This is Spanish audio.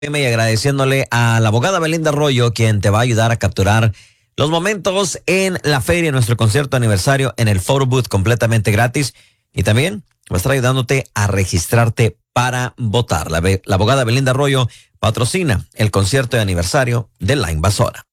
Y agradeciéndole a la abogada Belinda Arroyo, quien te va a ayudar a capturar los momentos en la feria, nuestro concierto aniversario en el Photo Booth completamente gratis. Y también va a estar ayudándote a registrarte para votar. La abogada Belinda Arroyo patrocina el concierto de aniversario de La Invasora.